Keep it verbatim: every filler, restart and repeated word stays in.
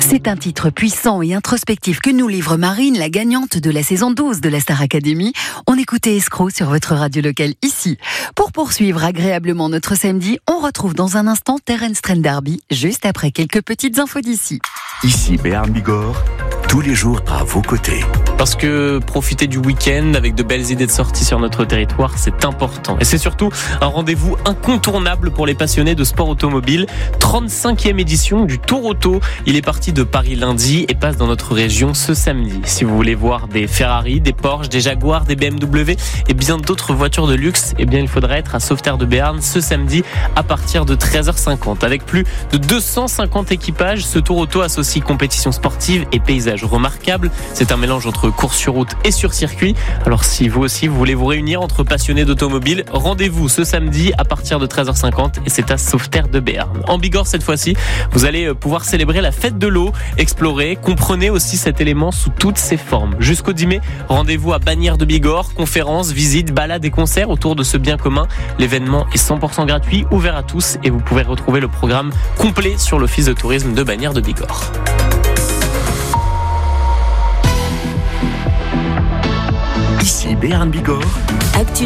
C'est un titre puissant et introspectif que nous livre Marine, la gagnante de la saison douze de la Star Academy. On écoutait Escroc sur votre radio locale ici. Pour poursuivre agréablement notre samedi, on retrouve dans un instant Terence Trent D'Arby, juste après quelques petites infos d'ici. Ici Béarn Bigorre, tous les jours à vos côtés. Parce que profiter du week-end avec de belles idées de sortie sur notre territoire, c'est important. Et c'est surtout un rendez-vous incontournable pour les passionnés de sport automobile. trente-cinquième édition du Tour Auto. Il est parti de Paris lundi et passe dans notre région ce samedi. Si vous voulez voir des Ferrari, des Porsche, des Jaguar, des B M W et bien d'autres voitures de luxe, eh bien il faudra être à Sauveterre de Béarn ce samedi à partir de treize heures cinquante. Avec plus de deux cent cinquante équipages, ce Tour Auto associe compétition sportive et paysages remarquables. C'est un mélange entre course sur route et sur circuit. Alors si vous aussi vous voulez vous réunir entre passionnés d'automobile, rendez-vous ce samedi à partir de treize heures cinquante et c'est à Sauveterre de Béarn. En Bigorre cette fois-ci, vous allez pouvoir célébrer la fête de l'eau, explorer, comprenez aussi cet élément sous toutes ses formes. Jusqu'au dix mai, rendez-vous à Bagnères de Bigorre, conférences, visites, balades et concerts autour de ce bien commun. L'événement est cent pour cent gratuit, ouvert à tous et vous pouvez retrouver le programme complet sur l'office de tourisme de Bagnères de Bigorre. Ici Béarn Bigorre. Actu